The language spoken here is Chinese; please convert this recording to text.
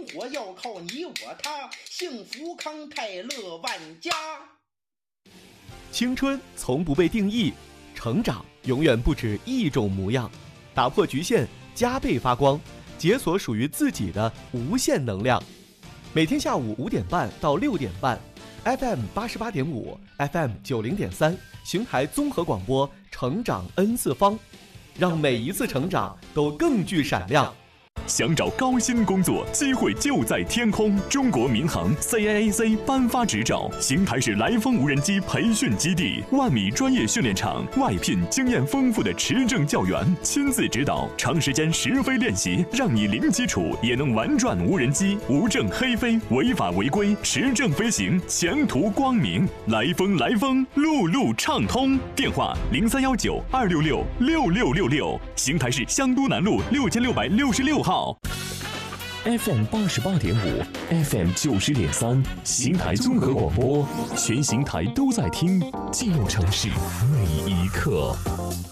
活要靠你我他，幸福康泰乐万家。 青春从不被定义，成长永远不止一种模样。打破局限，加倍发光，解锁属于自己的无限能量。每天下午5点半到6点半 ，FM 88.5 ，FM 90.3，邢台综合广播，成长 N 次方，让每一次成长都更具闪亮。 想找高薪工作，机会就在天空。中国民航 CAAC 颁发执照，邢台市来风无人机培训基地，万米专业训练场，外聘经验丰富的持证教员，亲自指导，长时间实飞练习，让你零基础也能玩转无人机，无证黑飞，违法违规，持证飞行，前途光明。来风，路路畅通。电话0319-266-6666，邢台市香都南路6666号。 FM 88.5 ，FM 90.3，邢台综合广播，全邢台都在听，记录城市每一刻。